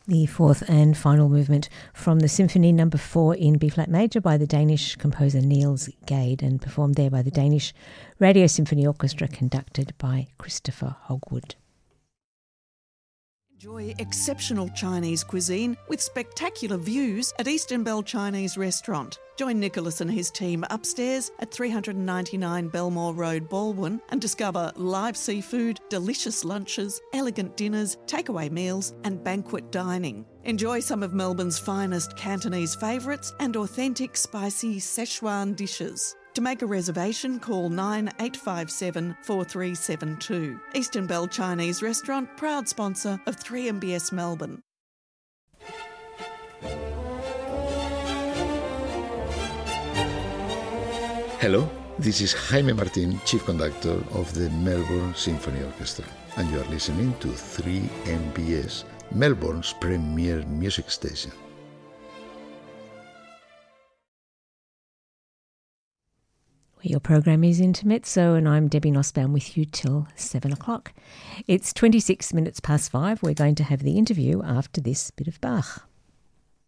The fourth and final movement from the Symphony No. 4 in B-flat major by the Danish composer Niels Gade, and performed there by the Danish Radio Symphony Orchestra, conducted by Christopher Hogwood. Enjoy exceptional Chinese cuisine with spectacular views at Eastern Bell Chinese Restaurant. Join Nicholas and his team upstairs at 399 Belmore Road, Baldwin, and discover live seafood, delicious lunches, elegant dinners, takeaway meals and banquet dining. Enjoy some of Melbourne's finest Cantonese favourites and authentic spicy Szechuan dishes. To make a reservation, call 9857 4372. Eastern Bell Chinese Restaurant, proud sponsor of 3MBS Melbourne. Hello, this is Jaime Martin, Chief Conductor of the Melbourne Symphony Orchestra, and you are listening to 3MBS, Melbourne's premier music station. Your program is Intermezzo, and I'm Debbie Nussbaum with you till 7 o'clock. It's 26 minutes past 5. We're going to have the interview after this bit of Bach.